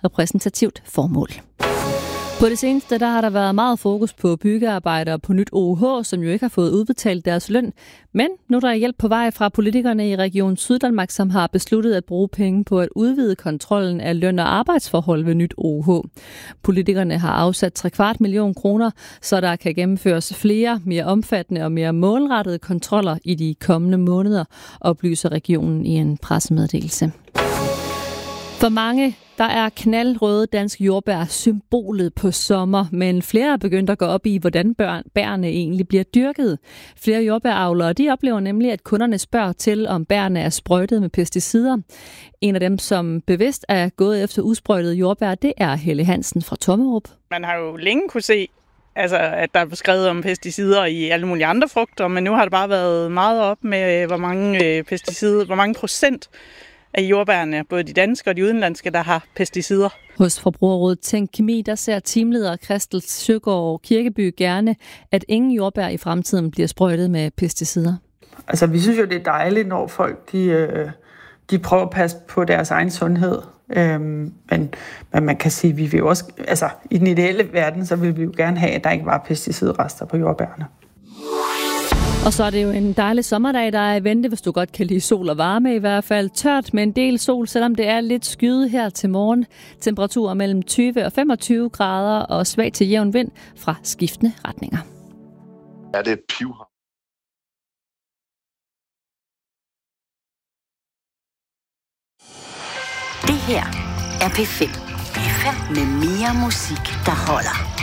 repræsentativt formål. På det seneste der har der været meget fokus på byggearbejdere på Nyt OUH, som jo ikke har fået udbetalt deres løn. Men nu der er hjælp på vej fra politikerne i Region Syddanmark, som har besluttet at bruge penge på at udvide kontrollen af løn- og arbejdsforhold ved Nyt OUH. Politikerne har afsat 3/4 million kroner, så der kan gennemføres flere, mere omfattende og mere målrettede kontroller i de kommende måneder, oplyser regionen i en pressemeddelelse. For mange, der er knaldrøde danske jordbær symbolet på sommer, men flere er begyndt at gå op i, hvordan bærene egentlig bliver dyrket. Flere jordbæravlere, de oplever nemlig, at kunderne spørger til, om bærene er sprøjtet med pesticider. En af dem, som bevidst er gået efter usprøjtede jordbær, det er Helle Hansen fra Tommerup. Man har jo længe kunne se, at der er skrevet om pesticider i alle mulige andre frugter, men nu har det bare været meget op med, hvor mange procent af jordbærne, både de danske og de udenlandske, der har pesticider. Hos Forbrugerrådet Tænk Kemi, der ser teamleder Christel Søgaard Kirkeby gerne, at ingen jordbær i fremtiden bliver sprøjtet med pesticider. Altså, vi synes jo, det er dejligt, når folk de prøver at passe på deres egen sundhed. Men man kan sige, at vi vil også, altså i den ideelle verden, så vil vi jo gerne have, at der ikke var pesticidrester på jordbærne. Og så er det jo en dejlig sommerdag, der er i vente, hvis du godt kan lide sol og varme i hvert fald. Tørt med en del sol, selvom det er lidt skyet her til morgen. Temperaturer mellem 20 og 25 grader og svag til jævn vind fra skiftende retninger. Er det pivhamrende? Det her er P5. P5 med mere musik, der holder.